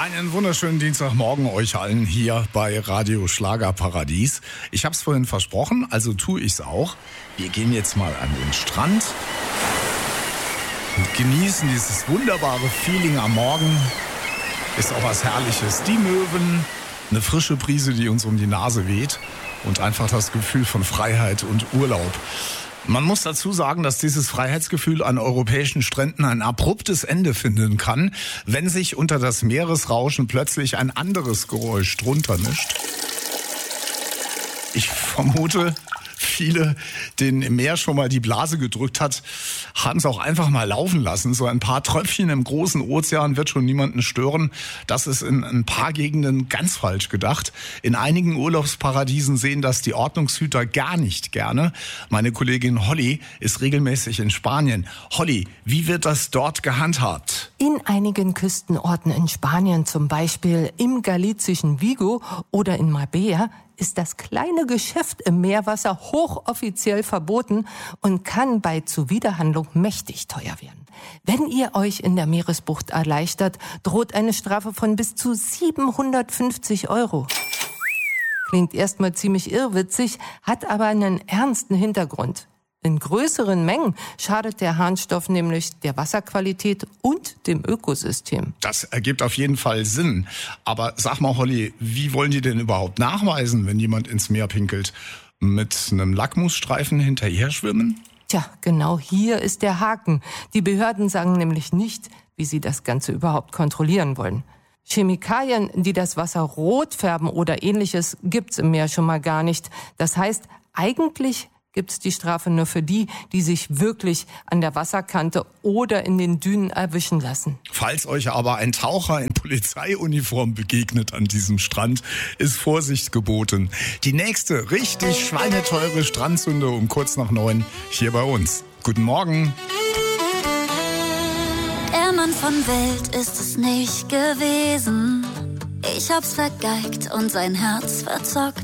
Einen wunderschönen Dienstagmorgen euch allen hier bei Radio Schlagerparadies. Ich habe es vorhin versprochen, also tue ich es auch. Wir gehen jetzt mal an den Strand und genießen dieses wunderbare Feeling am Morgen. Ist auch was Herrliches. Die Möwen, eine frische Brise, die uns um die Nase weht und einfach das Gefühl von Freiheit und Urlaub. Man muss dazu sagen, dass dieses Freiheitsgefühl an europäischen Stränden ein abruptes Ende finden kann, wenn sich unter das Meeresrauschen plötzlich ein anderes Geräusch drunter mischt. Ich vermute, viele, denen im Meer schon mal die Blase gedrückt hat, haben es auch einfach mal laufen lassen. So ein paar Tröpfchen im großen Ozean wird schon niemanden stören. Das ist in ein paar Gegenden ganz falsch gedacht. In einigen Urlaubsparadiesen sehen das die Ordnungshüter gar nicht gerne. Meine Kollegin Holly ist regelmäßig in Spanien. Holly, wie wird das dort gehandhabt? In einigen Küstenorten in Spanien, zum Beispiel im galizischen Vigo oder in Marbella, ist das kleine Geschäft im Meerwasser hochoffiziell verboten und kann bei Zuwiderhandlung mächtig teuer werden. Wenn ihr euch in der Meeresbucht erleichtert, droht eine Strafe von bis zu 750 €. Klingt erstmal ziemlich irrwitzig, hat aber einen ernsten Hintergrund. In größeren Mengen schadet der Harnstoff nämlich der Wasserqualität und dem Ökosystem. Das ergibt auf jeden Fall Sinn. Aber sag mal, Holly, wie wollen die denn überhaupt nachweisen, wenn jemand ins Meer pinkelt? Mit einem Lackmusstreifen hinterher schwimmen? Tja, genau hier ist der Haken. Die Behörden sagen nämlich nicht, wie sie das Ganze überhaupt kontrollieren wollen. Chemikalien, die das Wasser rot färben oder ähnliches, gibt's im Meer schon mal gar nicht. Das heißt, eigentlich gibt's die Strafe nur für die, die sich wirklich an der Wasserkante oder in den Dünen erwischen lassen. Falls euch aber ein Taucher in Polizeiuniform begegnet an diesem Strand, ist Vorsicht geboten. Die nächste richtig schweineteure Strandsünde um kurz nach 9 hier bei uns. Guten Morgen. Der Mann von Welt ist es nicht gewesen. Ich hab's vergeigt und sein Herz verzockt.